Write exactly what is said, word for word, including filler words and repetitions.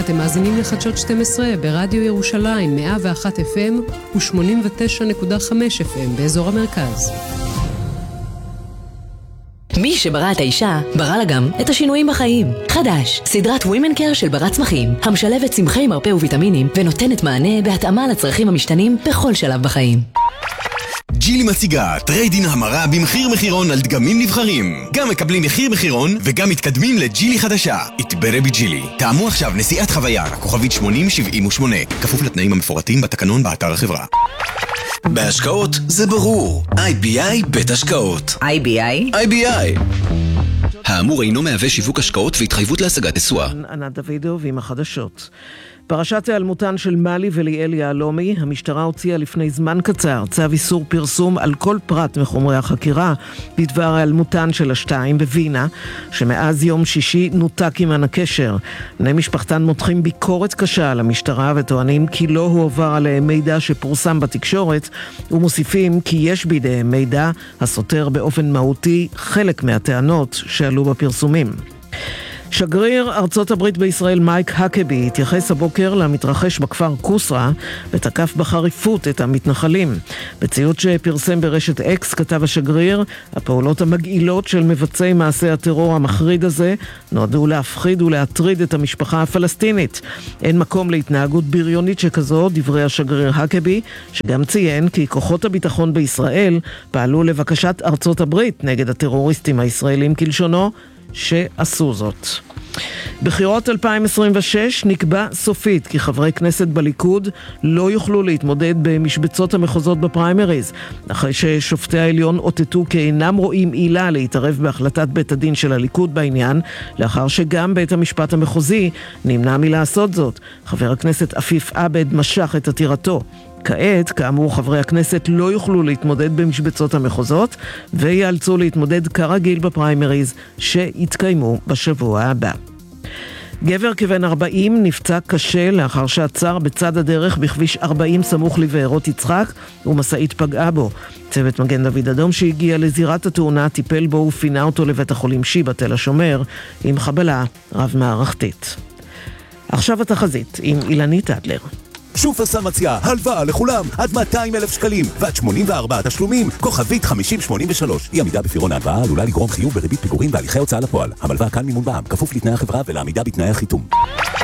אתם מאזינים לחדשות שתים עשרה ברדיו ירושלים מאה ואחת אף אם ו-שמונים ותשע נקודה חמש אף אם באזור המרכז. מי שברא את האישה, ברא לה גם את השינויים בחיים. חדש, סדרת Women Care של ברת צמחים, המשלבת צמחי מרפא וויטמינים ונותנת מענה בהתאמה לצרכים המשתנים בכל שלב בחיים. ג'ילי מציגה טריידין המרה במחיר מחירון על דגמים נבחרים. גם מקבלים מחיר מחירון וגם מתקדמים לג'ילי חדשה. התברא בג'ילי. טעמו עכשיו נסיעת חוויה, כוכבית שמונים שבעים ושמונה, כפוף לתנאים המפורטים בתקנון באתר החברה. בהשקעות זה ברור. איי בי איי בית השקעות. איי בי איי? איי בי איי. האמור אינו מהווה שיווק השקעות והתחייבות להשגת תשואה. ענת דוידוב עם החדשות. פרשת היעלמותן של מלי וליאל יהלומי, המשטרה הוציאה לפני זמן קצר צו איסור פרסום על כל פרט מחומרי החקירה בדבר היעלמותן של השתיים בווינה, שמאז יום שישי נותק עמן הקשר. בני משפחתן מותחים ביקורת קשה על המשטרה וטוענים כי לא הועבר עליהם מידע שפורסם בתקשורת, ומוסיפים כי יש בידיהם מידע הסותר באופן מהותי חלק מהטענות שעלו בפרסומים. שגריר ארצות הברית בישראל מייק הקבי התייחס הבוקר למתרחש בכפר קוסרה ותקף בחריפות את המתנחלים. בציוץ שפרסם ברשת אקס כתב השגריר, הפעולות המגעילות של מבצעי מעשה הטרור המחריד הזה נועדו להפחיד ולהטריד את המשפחה הפלסטינית. אין מקום להתנהגות בריונית שכזו, דברי השגריר הקבי, שגם ציין כי כוחות הביטחון בישראל פעלו לבקשת ארצות הברית נגד הטרוריסטים הישראלים כלשונו, שעשו זאת. בחירות אלפיים עשרים ושש נקבע סופית כי חברי כנסת בליכוד לא יוכלו להתמודד במשבצות המחוזות בפריימריז, אחרי ששופטי העליון אותתו כי אינם רואים עילה להתערב בהחלטת בית הדין של הליכוד בעניין, לאחר שגם בית המשפט המחוזי נמנע מלעשות זאת. חבר הכנסת עפיף עבד משך את עתירתו. כעת, כאמור, חברי הכנסת לא יוכלו להתמודד במשבצות המחוזות ויאלצו להתמודד כרגיל בפריימריז שיתקיימו בשבוע הבא. גבר כבן ארבעים נפצע קשה לאחר שעצר בצד הדרך בכביש ארבעים סמוך לבארות יצחק ומשאית פגעה בו. צוות מגן דוד אדום שהגיע לזירת התאונה טיפל בו ופינה אותו לבית החולים שיבא תל השומר עם חבלה רב מערכתית. עכשיו התחזית עם אילנית אדלר. שופרסל מציעה הלוואה לכולם עד מאתיים אלף שקלים ועד שמונים וארבעה תשלומים, כוכבית חמישים שמונים ושלוש. אי עמידה בפירעון ההלוואה עלולה לגרום חיוב בריבית פיגורים והליכי הוצאה לפועל. המלווה כאן מימון בע"מ, כפוף לתנאי החברה ולעמידה בתנאי החיתום.